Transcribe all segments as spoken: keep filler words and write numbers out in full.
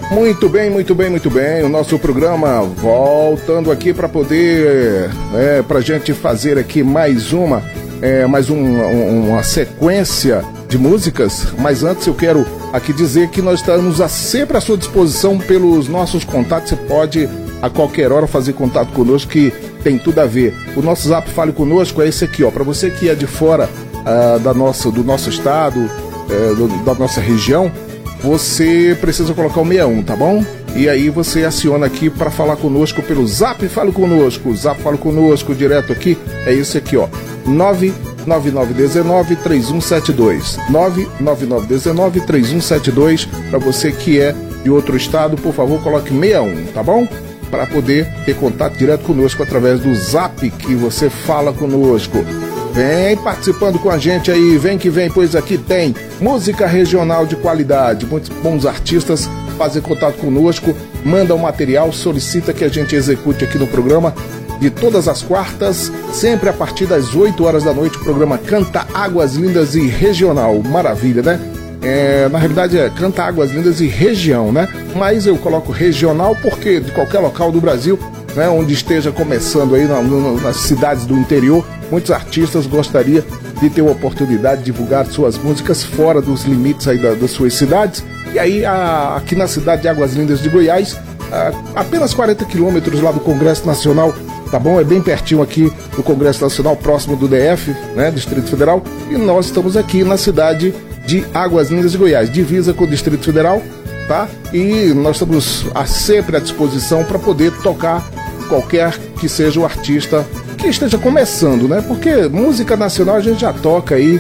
Muito bem, muito bem, muito bem. O nosso programa voltando aqui para poder, é, para gente fazer aqui mais uma, é, mais um, um, uma sequência de músicas. Mas antes eu quero aqui dizer que nós estamos a, sempre à sua disposição pelos nossos contatos. Você pode a qualquer hora fazer contato conosco, que tem tudo a ver. O nosso Zap Fale Conosco é esse aqui, ó. Para você que é de fora uh, da nossa, do nosso estado, uh, do, da nossa região, você precisa colocar o sessenta e um, tá bom? E aí você aciona aqui para falar conosco pelo Zap Fale Conosco. O Zap Fale Conosco direto aqui é esse aqui, ó. nove nove nove um nove três um sete dois. nove nove nove um nove três um sete dois. Para você que é de outro estado, por favor, coloque sessenta e um, tá bom? Para poder ter contato direto conosco através do Zap que você fala conosco. Vem participando com a gente aí, vem que vem, pois aqui tem música regional de qualidade. Muitos bons artistas fazem contato conosco, mandam material, solicita que a gente execute aqui no programa de todas as quartas, sempre a partir das oito horas da noite. O programa Canta Águas Lindas e Regional. Maravilha, né? É, na realidade é Canta Águas Lindas e Região, né? Mas eu coloco regional porque de qualquer local do Brasil, né, onde esteja começando aí na, na, nas cidades do interior, muitos artistas gostariam de ter a oportunidade de divulgar suas músicas fora dos limites aí da, das suas cidades. E aí a, aqui na cidade de Águas Lindas de Goiás, a, apenas quarenta quilômetros lá do Congresso Nacional, tá bom? É bem pertinho aqui do Congresso Nacional, próximo do D F, né, Distrito Federal. E nós estamos aqui na cidade de Águas Lindas de Goiás, divisa com o Distrito Federal, tá? E nós estamos a, sempre à disposição para poder tocar qualquer que seja o artista que esteja começando, né? Porque música nacional a gente já toca aí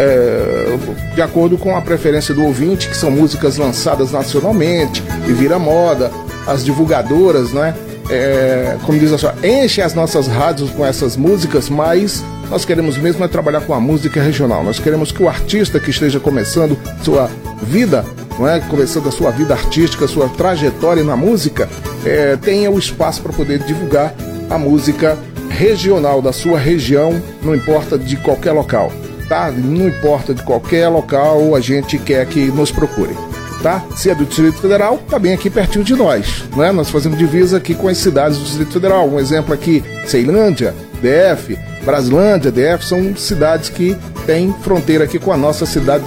é, de acordo com a preferência do ouvinte, que são músicas lançadas nacionalmente e vira moda. As divulgadoras, né? É, como diz a senhora, enche as nossas rádios com essas músicas, mas nós queremos mesmo é trabalhar com a música regional. Nós queremos que o artista que esteja começando sua vida, não é? Começando a sua vida artística, sua trajetória na música, é, tenha o espaço para poder divulgar a música regional da sua região, não importa de qualquer local, tá? Não importa de qualquer local, a gente quer que nos procure, tá? Se é do Distrito Federal, tá bem aqui pertinho de nós, né? Nós fazemos divisa aqui com as cidades do Distrito Federal. Um exemplo aqui, Ceilândia, D F, Braslândia, D F, são cidades que têm fronteira aqui com a nossa cidade